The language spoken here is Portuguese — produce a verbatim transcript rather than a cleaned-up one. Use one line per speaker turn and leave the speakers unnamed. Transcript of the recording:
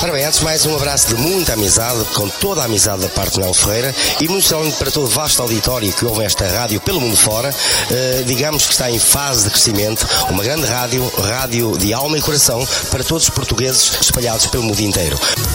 Ora bem, antes de mais um abraço de muita amizade, com toda a amizade da parte de Nel Ferreira e muito especialmente para todo o vasto auditório que ouve esta rádio pelo mundo fora. Uh, digamos que está em fase de crescimento, uma grande rádio, rádio de alma e coração para todos os portugueses espalhados pelo mundo inteiro.